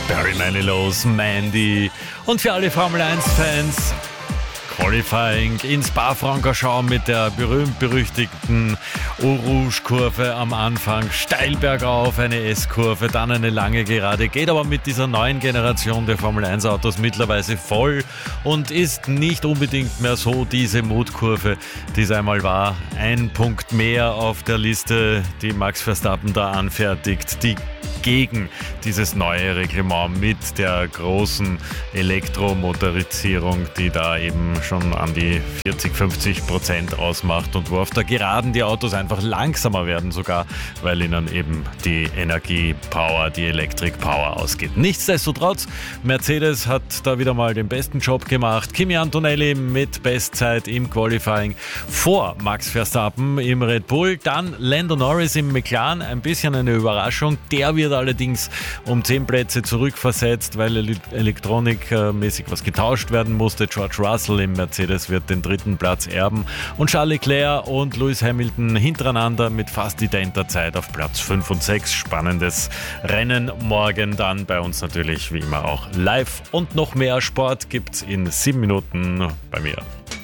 Barry Manilows, Mandy und für alle Formel 1-Fans Qualifying in Spa-Francorchamps mit der berühmt-berüchtigten Eau-Rouge-Kurve am Anfang, steil bergauf, eine S-Kurve, dann eine lange Gerade, geht aber mit dieser neuen Generation der Formel-1-Autos mittlerweile voll und ist nicht unbedingt mehr so diese Mutkurve, die es einmal war. Ein Punkt mehr auf der Liste, die Max Verstappen da anfertigt, die gegen dieses neue Reglement mit der großen Elektromotorisierung, die da eben schon an die 40-50% ausmacht und wo auf der Geraden die Autos einfach langsamer werden sogar, weil ihnen eben die Energiepower, die Elektrik-Power ausgeht. Nichtsdestotrotz, Mercedes hat da wieder mal den besten Job gemacht. Kimi Antonelli mit Bestzeit im Qualifying vor Max Verstappen im Red Bull, dann Lando Norris im McLaren, ein bisschen eine Überraschung. Der wird allerdings um 10 Plätze zurückversetzt, weil elektronikmäßig was getauscht werden musste. George Russell im Mercedes wird den 3. Platz erben und Charles Leclerc und Lewis Hamilton hintereinander mit fast identer Zeit auf Platz 5 und 6. Spannendes Rennen morgen dann bei uns natürlich wie immer auch live und noch mehr Sport gibt's in 7 Minuten bei mir.